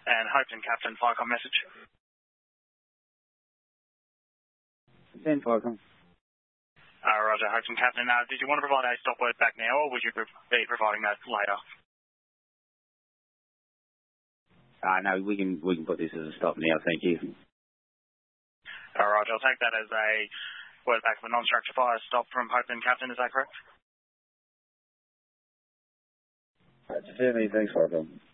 and Hopeton Captain, Flycom message. 10 Flycom. Roger, Hopeton Captain. Did you want to provide a stop word back now, or would you be providing that later? No, we can put this as a stop now, thank you. Roger, I'll take that as a word back for non-structure fire stop from Hopeton Captain, is that correct? Certainly, thanks, Flycom.